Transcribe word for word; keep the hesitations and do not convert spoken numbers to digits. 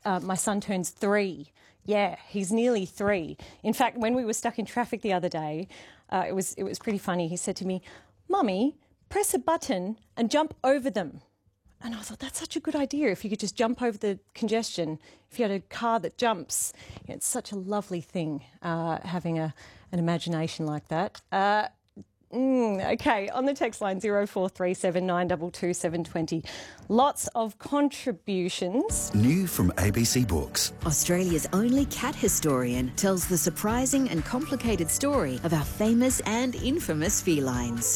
uh, my son turns three. Yeah, he's nearly three. In fact, when we were stuck in traffic the other day, uh, it was it was pretty funny. He said to me, "Mummy, press a button and jump over them." And I thought, that's such a good idea. If you could just jump over the congestion, if you had a car that jumps, you know, it's such a lovely thing, uh, having a, an imagination like that. Uh, mm, okay, on the text line zero four three seven nine two two seven two zero, lots of contributions. New from A B C Books. Australia's only cat historian tells the surprising and complicated story of our famous and infamous felines.